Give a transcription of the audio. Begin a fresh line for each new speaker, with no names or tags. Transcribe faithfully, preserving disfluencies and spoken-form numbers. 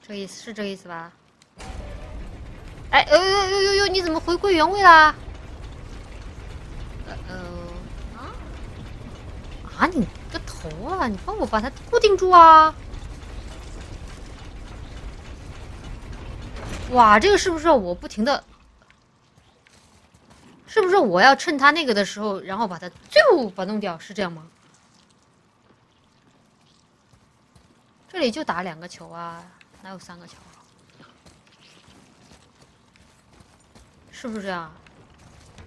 这意思是这意思吧？哎，呦呦呦呦呦，你怎么回归原位啦？呃呃啊啊！你个头啊！你帮我把它固定住啊！哇，这个是不是我不停的？是不是我要趁他那个的时候，然后把它就把弄掉？是这样吗？这里就打两个球啊，哪有三个球？是不是这样？